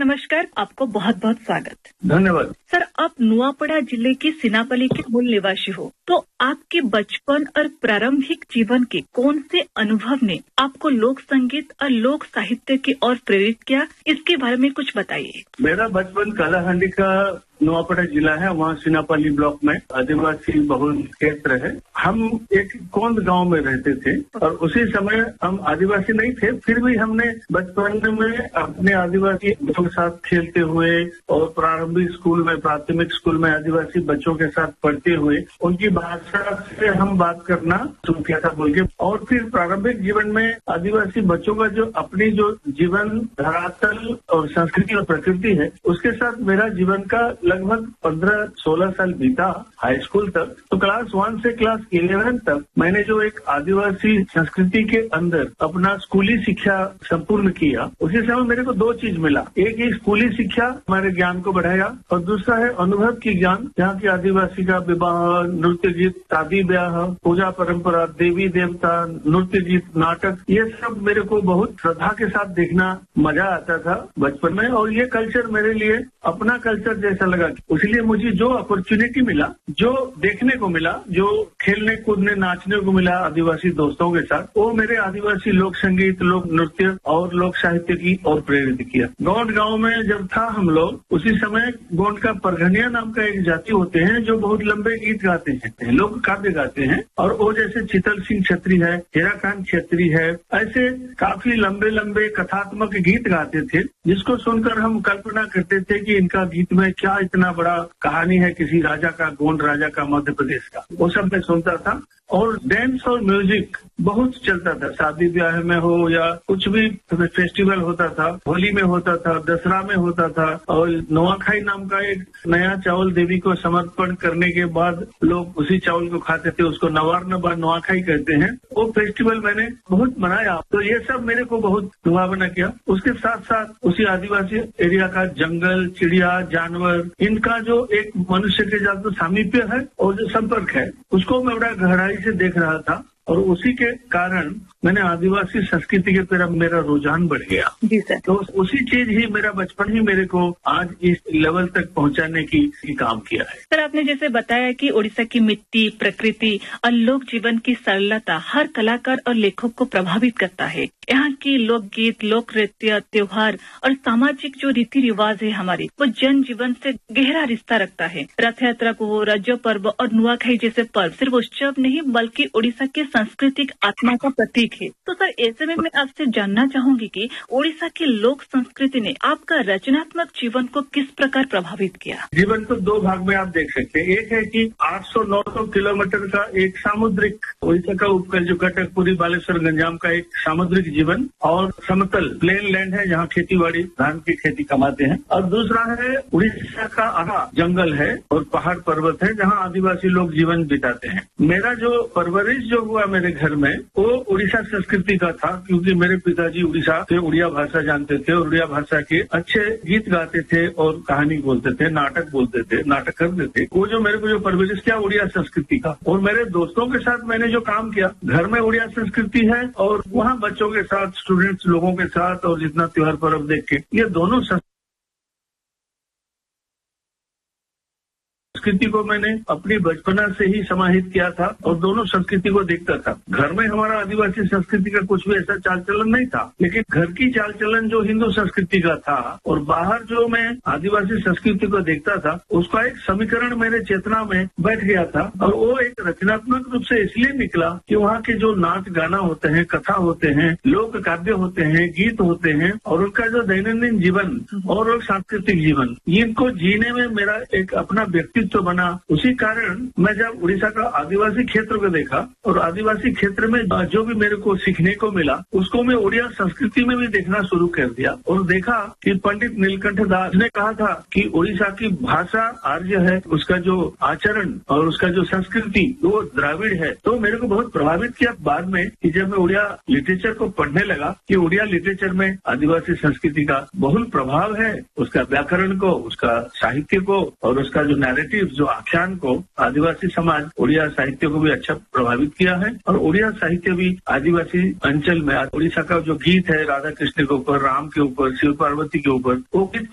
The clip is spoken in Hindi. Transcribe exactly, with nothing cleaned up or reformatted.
नमस्कार, आपको बहुत बहुत स्वागत। धन्यवाद। सर, आप नुआपड़ा जिले के सिनापली के मूल निवासी हो, तो आपके बचपन और प्रारंभिक जीवन के कौन से अनुभव ने आपको लोक संगीत और लोक साहित्य की ओर प्रेरित किया, इसके बारे में कुछ बताइए। मेरा बचपन कालाहांडी का नुआपड़ा जिला है, वहाँ सिनापली ब्लॉक में आदिवासी बहुल क्षेत्र है। हम एक कोंद गांव में रहते थे और उसी समय हम आदिवासी नहीं थे, फिर भी हमने बचपन में अपने आदिवासी बच्चों के साथ खेलते हुए और प्रारंभिक स्कूल में प्राथमिक स्कूल में आदिवासी बच्चों के साथ पढ़ते हुए उनकी भाषा से हम बात करना शुरू किया था बोल के। और फिर प्रारंभिक जीवन में आदिवासी बच्चों का जो अपनी जो जीवन धरातल और संस्कृति और प्रकृति है, उसके साथ मेरा जीवन का लगभग पंद्रह सोलह साल बीता हाई स्कूल तक। तो क्लास वन से क्लास इलेवन तक मैंने जो एक आदिवासी संस्कृति के अंदर अपना स्कूली शिक्षा संपूर्ण किया, उसी समय मेरे को दो चीज मिला। एक ही स्कूली शिक्षा हमारे ज्ञान को बढ़ाया और दूसरा है अनुभव की ज्ञान, जहाँ की आदिवासी का विवाह, नृत्य गीत, शादी ब्याह, पूजा परंपरा, देवी देवता, नृत्य गीत, नाटक, ये सब मेरे को बहुत श्रद्धा के साथ देखना मजा आता था बचपन में। और ये कल्चर मेरे लिए अपना कल्चर जैसा लगा, इसलिए मुझे जो अपॉर्चुनिटी मिला, जो देखने को मिला, जो खेलने कूदने नाचने को मिला आदिवासी दोस्तों के साथ, वो मेरे आदिवासी लोक संगीत, लोक नृत्य और लोक साहित्य की ओर प्रेरित किया। गोंड गांव में जब था हम लोग, उसी समय गोंड का परघनिया नाम का एक जाति होते हैं जो बहुत लंबे गीत गाते हैं, लोक काव्य गाते हैं। और वो जैसे चितल सिंह छत्री है, हीराकांत छत्री है, ऐसे काफी लंबे लंबे कथात्मक गीत गाते थे, जिसको सुनकर हम कल्पना करते थे कि इनका गीत में क्या इतना बड़ा कहानी है किसी राजा का, गोंड राजा का, मध्य प्रदेश का। वो सब मैं सुनता था। और डांस और म्यूजिक बहुत चलता था, शादी ब्याह में हो या कुछ भी फेस्टिवल होता था, होली में होता था, दशहरा में होता था। और नवाखाई नाम का एक नया चावल देवी को समर्पण करने के बाद लोग उसी चावल को खाते थे, उसको नवारन बा नवाखाई कहते हैं। वो फेस्टिवल मैंने बहुत मनाया। तो ये सब मेरे को बहुत लुभावना किया। उसके साथ साथ उसी आदिवासी एरिया का जंगल, चिड़िया, जानवर, इनका जो एक मनुष्य के साथ सामीप्य है और जो संपर्क है, उसको मैं बड़ा गहराई से देख रहा था। और उसी के कारण मैंने आदिवासी संस्कृति के तरफ मेरा रुझान बढ़ गया। जी सर। तो उसी चीज ही मेरा बचपन ही मेरे को आज इस लेवल तक पहुंचाने की, की काम किया है। सर, आपने जैसे बताया कि ओडिशा की मिट्टी, प्रकृति और लोक जीवन की सरलता हर कलाकार और लेखक को प्रभावित करता है। यहाँ की लोकगीत, लोक नृत्य, त्योहार और सामाजिक जो रीति रिवाज है हमारी, वो जन जीवन से गहरा रिश्ता रखता है। रथ यात्रा को, रजो पर्व और नुआखाई जैसे पर्व सिर्फ उत्सव नहीं बल्कि ओडिशा के सांस्कृतिक आत्मा का प्रतीक है। तो सर, ऐसे में मैं आपसे जानना चाहूंगी कि ओडिशा की लोक संस्कृति ने आपका रचनात्मक जीवन को किस प्रकार प्रभावित किया। जीवन को दो भाग में आप देख सकते हैं। एक है कि आठ सौ नौ सौ किलोमीटर का एक सामुद्रिक ओडिशा का उपकल जो कटक, पुरी, बालेश्वर, गंजाम का एक सामुद्रिक जीवन, और समतल प्लेन लैंड है जहाँ खेती बाड़ी, धान की खेती कमाते हैं। और दूसरा है उड़ीसा का आहा जंगल है और पहाड़ पर्वत है जहाँ आदिवासी लोग जीवन बिताते हैं। मेरा जो परवरिश जो हुआ मेरे घर में, वो उड़ीसा संस्कृति का था, क्योंकि मेरे पिताजी उड़ीसा से उड़िया भाषा जानते थे और उड़िया भाषा के अच्छे गीत गाते थे और कहानी बोलते थे, नाटक बोलते थे, नाटक करते थे। वो जो मेरे को जो परवरिश किया उड़िया संस्कृति का। और मेरे दोस्तों के साथ मैंने जो काम किया, घर में उड़िया संस्कृति है और वहाँ बच्चों के साथ, स्टूडेंट्स लोगों के साथ, और जितना त्योहार पर्व देख के, ये दोनों संस्कृति को मैंने अपनी बचपना से ही समाहित किया था और दोनों संस्कृति को देखता था। घर में हमारा आदिवासी संस्कृति का कुछ भी ऐसा चाल चलन नहीं था, लेकिन घर की चाल चलन जो हिंदू संस्कृति का था और बाहर जो मैं आदिवासी संस्कृति को देखता था, उसका एक समीकरण मेरे चेतना में बैठ गया था। और वो एक रचनात्मक रूप से इसलिए निकला कि वहाँ के जो नाच गाना होते हैं, कथा होते हैं, लोक काव्य होते हैं, गीत होते हैं, और उनका जो दैनंदिन जीवन और सांस्कृतिक जीवन, इनको जीने में मेरा एक अपना व्यक्तित्व तो बना। उसी कारण मैं जब उड़ीसा का आदिवासी क्षेत्र को देखा और आदिवासी क्षेत्र में जो भी मेरे को सीखने को मिला, उसको मैं उड़िया संस्कृति में भी देखना शुरू कर दिया। और देखा कि पंडित नीलकंठ दास ने कहा था कि उड़ीसा की भाषा आर्य है, उसका जो आचरण और उसका जो संस्कृति वो द्राविड़ है। तो मेरे को बहुत प्रभावित किया बाद में कि जब मैं उड़िया लिटरेचर को पढ़ने लगा कि उड़िया लिटरेचर में आदिवासी संस्कृति का बहुल प्रभाव है, उसका व्याकरण को, उसका साहित्य को और उसका जो नैरेटिव, जो आख्यान को आदिवासी समाज उड़िया साहित्य को भी अच्छा प्रभावित किया है। और उड़िया साहित्य भी आदिवासी अंचल में, उड़ीसा का जो गीत है राधा कृष्ण के ऊपर, राम के ऊपर, शिव पार्वती के ऊपर, वो गीत